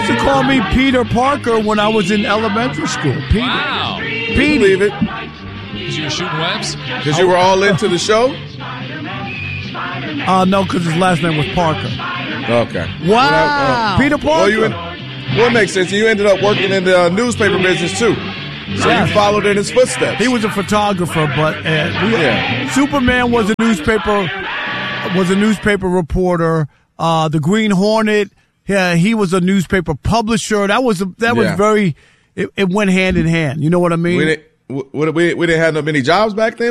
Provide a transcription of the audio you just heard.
used to call me Peter Parker when I was in elementary school. Peter. Wow. Petey. Believe it. Because you were shooting webs? Because you were all into the show? No, because his last name was Parker. Okay. Wow. Peter Parker. Well, it makes sense. You ended up working in the newspaper business, too. So you followed in his footsteps. He was a photographer, but Superman was a newspaper reporter. The Green Hornet, he was a newspaper publisher. That was very. It went hand in hand. You know what I mean? We didn't have many jobs back then.